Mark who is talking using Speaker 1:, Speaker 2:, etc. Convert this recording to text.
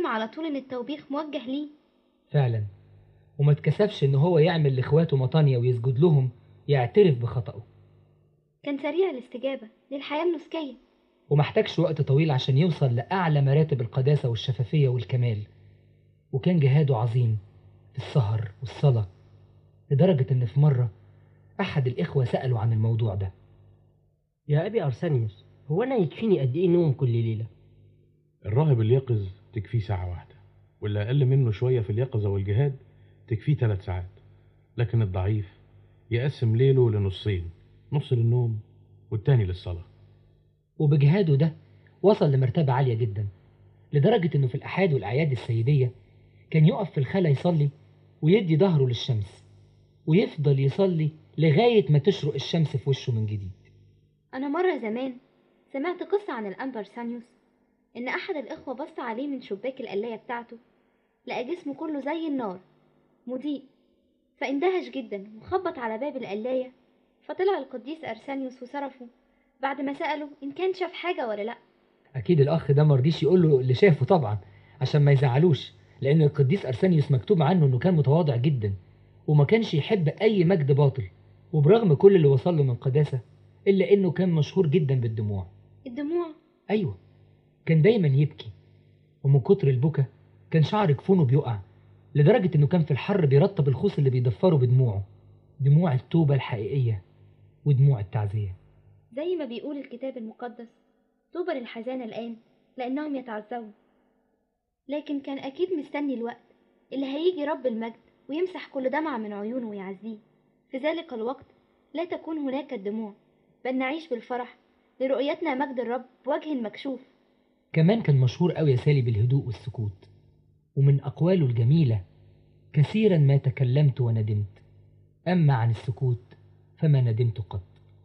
Speaker 1: بيتكلم على طول إن التوبيخ موجه ليه.
Speaker 2: فعلا، وما اتكسفش إن هو يعمل لإخواته مطانية ويسجد لهم، يعترف بخطأه.
Speaker 1: كان سريع الاستجابة للحياة النسكية.
Speaker 2: ومحتاجش وقت طويل عشان يوصل لأعلى مراتب القداسة والشفافية والكمال. وكان جهاده عظيم في السهر والصلاة، لدرجة إن في مرة أحد الإخوة سألوا عن الموضوع ده.
Speaker 3: يا أبي أرسانيوس، هو أنا يكفيني قد إيه نوم كل ليلة؟
Speaker 4: الراهب اليقظ تكفيه ساعة واحدة، واللي أقل منه شوية في اليقظة والجهاد تكفيه 3 ساعات. لكن الضعيف يقسم ليله لنصين، نص للنوم والتاني للصلاة.
Speaker 2: وبجهاده ده وصل لمرتبة عالية جدا، لدرجة إنه في الأحاد والأعياد السيدية كان يقف في الخلا يصلي ويدي ظهره للشمس، ويفضل يصلي لغاية ما تشرق الشمس في وشه من جديد.
Speaker 1: أنا مرة زمان سمعت قصة عن الأنبا أرسانيوس، إن أحد الإخوة بص عليه من شباك القلاية بتاعته، لقى جسمه كله زي النار مضيء، فاندهش جدا وخبط على باب القلاية. فطلع القديس أرسانيوس وصرفه بعد ما سأله إن كان شاف حاجة ولا لأ.
Speaker 2: أكيد الأخ ده مرضيش يقول له اللي شافه طبعا عشان ما يزعلوش، لأن القديس أرسانيوس مكتوب عنه إنه كان متواضع جدا وما كانش يحب أي مجد باطل، وبرغم كل اللي وصل له من قداسة إلا إنه كان مشهور جدا بالدموع.
Speaker 1: الدموع؟
Speaker 2: أيوة، كان دايما يبكي، ومن كتر البكا كان شعر جفونه بيقع، لدرجة إنه كان في الحر بيرطب الخوص اللي بيضفره بدموعه، دموع التوبة الحقيقية ودموع التعزية.
Speaker 1: زي ما بيقول الكتاب المقدس: طوبى للحزانة الآن لأنهم يتعزون. لكن كان أكيد مستني الوقت اللي هيجي رب المجد ويمسح كل دمعة من عيونه ويعزيه. في ذلك الوقت لا تكون هناك الدموع، بل نعيش بالفرح لرؤيتنا مجد الرب بوجه مكشوف.
Speaker 2: كمان كان مشهور قوي يا سالي بالهدوء والسكوت، ومن أقواله الجميلة: كثيرا ما تكلمت وندمت، أما عن السكوت فما ندمت قط.